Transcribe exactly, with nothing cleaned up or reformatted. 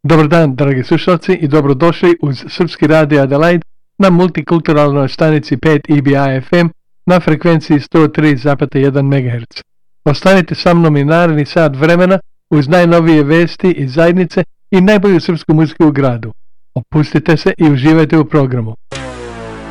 Dobar dan, dragi slušalci, i dobrodošli uz Srpski radio Adelaide na multikulturalnoj stanici pet E B I F M na frekvenciji sto tri zarez jedan megaherca. Ostanite sa mnom i naredni sat vremena uz najnovije vesti iz zajednice i najbolju srpsku muziku u gradu. Opustite se i uživajte u programu.